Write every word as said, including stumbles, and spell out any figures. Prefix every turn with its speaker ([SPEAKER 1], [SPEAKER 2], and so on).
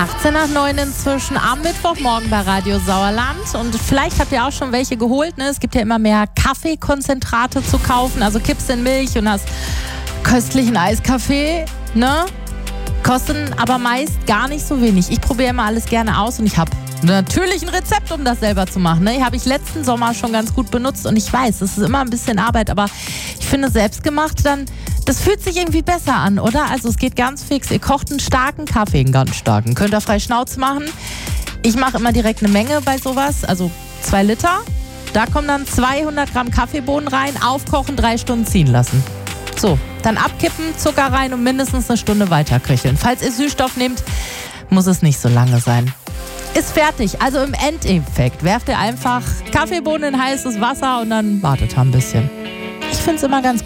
[SPEAKER 1] achtzehn nach neun inzwischen am Mittwochmorgen bei Radio Sauerland. Und vielleicht habt ihr auch schon welche geholt. Ne? Es gibt ja immer mehr Kaffeekonzentrate zu kaufen. Also kippst in Milch und hast köstlichen Eiskaffee. Ne? Kosten aber meist gar nicht so wenig. Ich probiere immer alles gerne aus und ich habe natürlich ein Rezept, um das selber zu machen. Ne? Habe ich letzten Sommer schon ganz gut benutzt und ich weiß, es ist immer ein bisschen Arbeit, aber ich finde selbstgemacht dann, das fühlt sich irgendwie besser an, oder? Also es geht ganz fix. Ihr kocht einen starken Kaffee, einen ganz starken. Könnt ihr frei Schnauze machen. Ich mache immer direkt eine Menge bei sowas, also zwei Liter. Da kommen dann zweihundert Gramm Kaffeebohnen rein, aufkochen, drei Stunden ziehen lassen. So, dann abkippen, Zucker rein und mindestens eine Stunde weiter köcheln. Falls ihr Süßstoff nehmt, muss es nicht so lange sein. Ist fertig, also im Endeffekt werft ihr einfach Kaffeebohnen in heißes Wasser und dann wartet ihr ein bisschen. Ich finde es immer ganz